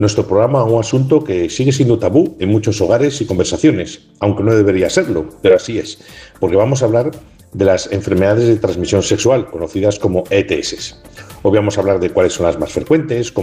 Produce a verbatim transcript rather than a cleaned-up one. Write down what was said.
nuestro programa a un asunto que sigue siendo tabú en muchos hogares y conversaciones, aunque no debería serlo, pero así es, porque vamos a hablar de las enfermedades de transmisión sexual, conocidas como E T S. Hoy vamos a hablar de cuáles son las más frecuentes,